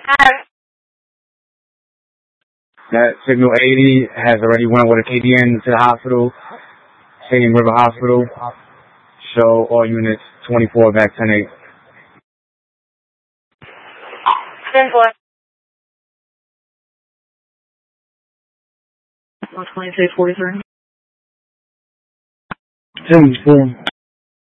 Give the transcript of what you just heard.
That signal 80 has already went with a KDN to the hospital, Shady River Hospital. Show all units 24 back 10-8. 10-4. 126-43. 10-4.